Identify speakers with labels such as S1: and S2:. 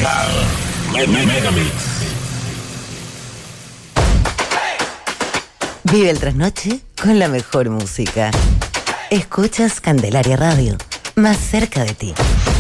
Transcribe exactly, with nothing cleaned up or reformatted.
S1: Tropical Megamix.
S2: Vive el trasnoche con la mejor música. Escuchas Candelaria Radio, más cerca de ti.